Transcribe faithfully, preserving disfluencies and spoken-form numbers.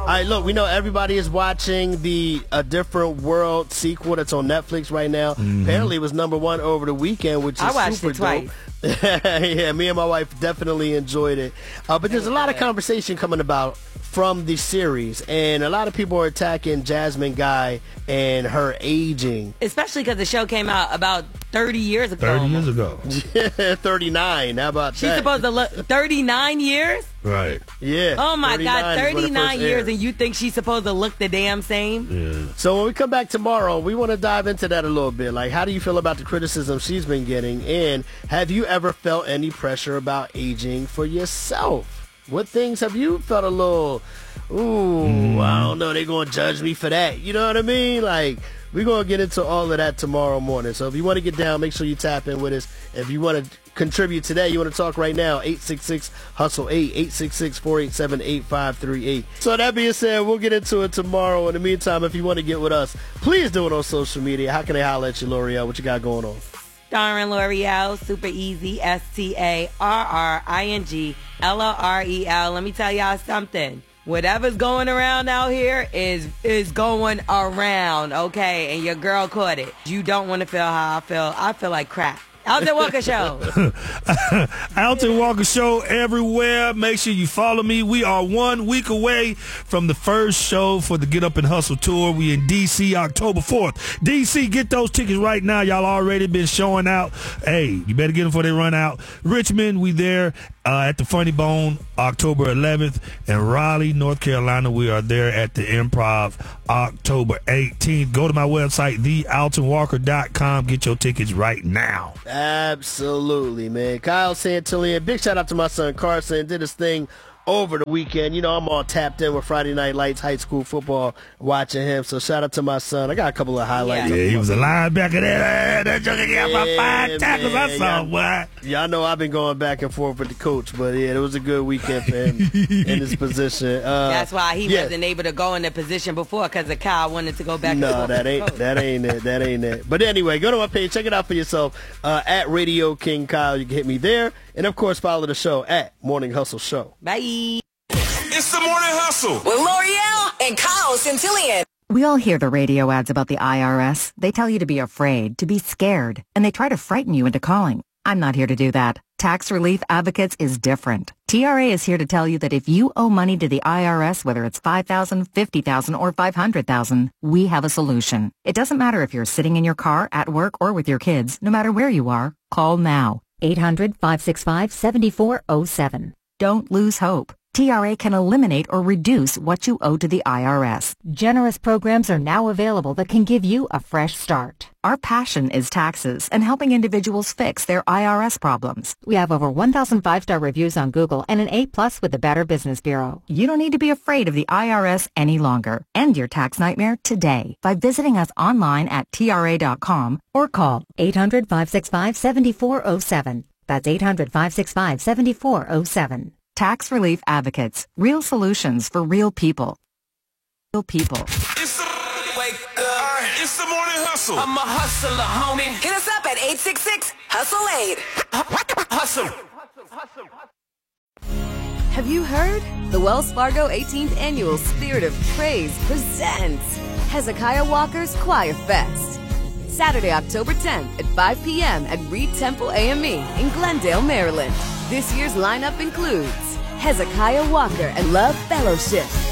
right, look, we know everybody is watching the A Different World sequel that's on Netflix right now. Mm-hmm. Apparently, it was number one over the weekend, which is I watched super it twice. dope. Yeah, me and my wife definitely enjoyed it. Uh, but there's a lot of conversation coming about from the series, and a lot of people are attacking Jasmine Guy and her aging. Especially because the show came out about thirty years ago. thirty years ago. Yeah, thirty-nine. How about She's that? She's supposed to look thirty-nine years? Right. Yeah. Oh, my God. thirty-nine years, aired. and you think she's supposed to look the damn same? Yeah. So when we come back tomorrow, we want to dive into that a little bit. Like, how do you feel about the criticism she's been getting? And have you ever felt any pressure about aging for yourself? What things have you felt a little, ooh, mm. I don't know, they're going to judge me for that. You know what I mean? Like, we're going to get into all of that tomorrow morning. So if you want to get down, make sure you tap in with us. If you want to contribute today, you want to talk right now, eight six six, hustle eight, eight six six, four eight seven, eight five three eight. So that being said, we'll get into it tomorrow. In the meantime, if you want to get with us, please do it on social media. How can they holler at you, L'Oreal? What you got going on? Starring L'Oreal, super easy, S T A R R I N G L O R E L. Let me tell y'all something. Whatever's going around out here is is going around, okay? And your girl caught it. You don't want to feel how I feel. I feel like crap. Alton Walker Show. Alton Walker Show everywhere. Make sure you follow me. We are one week away from the first show for the Get Up and Hustle Tour. We in D C October fourth. D C, get those tickets right now. Y'all already been showing out. Hey, you better get them before they run out. Richmond, we there uh, at the Funny Bone October eleventh. And Raleigh, North Carolina, we are there at the Improv October eighteenth. Go to my website, the alton walker dot com. Get your tickets right now. Absolutely, man. Kyle Santillian, big shout out to my son Carson. Did his thing over the weekend. You know, I'm all tapped in with Friday Night Lights, high school football, watching him. So shout out to my son. I got a couple of highlights. Yeah, yeah he was a linebacker there. That joker got my five tackles. Man, I saw, boy. Y'all know I've been going back and forth with the coach, but yeah, it was a good weekend for him in his position. Uh, That's why he yeah. wasn't able to go in the position before, because the Kyle wanted to go back. No, and forth that ain't that ain't it. That ain't it. But anyway, go to my page, check it out for yourself. Uh, at Radio King Kyle, you can hit me there, and of course follow the show at Morning Hustle Show. Bye. It's the Morning Hustle with L'Oreal and Kyle Santillian. We all hear the radio ads about the I R S. They tell you to be afraid, to be scared, and they try to frighten you into calling. I'm not here to do that. Tax Relief Advocates is different. T R A is here to tell you that if you owe money to the I R S, whether it's five thousand dollars, fifty thousand dollars, or five hundred thousand dollars, we have a solution. It doesn't matter if you're sitting in your car, at work, or with your kids. No matter where you are, call now. eight hundred, five six five, seven four zero seven. Don't lose hope. T R A can eliminate or reduce what you owe to the I R S. Generous programs are now available that can give you a fresh start. Our passion is taxes and helping individuals fix their I R S problems. We have over one thousand five-star reviews on Google and an A plus with the Better Business Bureau. You don't need to be afraid of the I R S any longer. End your tax nightmare today by visiting us online at T R A dot com or call eight hundred, five six five, seven four zero seven. That's eight hundred, five six five, seven four zero seven. Tax Relief Advocates. Real solutions for real people. Real people. It's the, wake up. It's the Morning Hustle. I'm a hustler, homie. Hit us up at eight six six, hustle eight. Hustle. Have you heard? The Wells Fargo eighteenth Annual Spirit of Praise presents Hezekiah Walker's Choir Fest. Saturday, October tenth at five p.m. at Reed Temple A M E in Glendale, Maryland. This year's lineup includes Hezekiah Walker and Love Fellowship,